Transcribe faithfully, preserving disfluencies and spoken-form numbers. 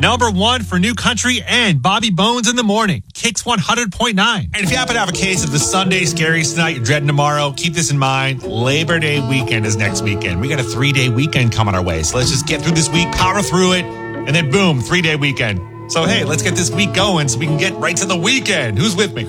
Number one for New Country and Bobby Bones in the Morning. Kicks one hundred point nine. And if you happen to have a case of the Sunday scaries tonight, you're dreading tomorrow, keep this in mind. Labor Day weekend is next weekend. We got a three-day weekend coming our way. So let's just get through this week, power through it, and then boom, three-day weekend. So hey, let's get this week going so we can get right to the weekend. Who's with me?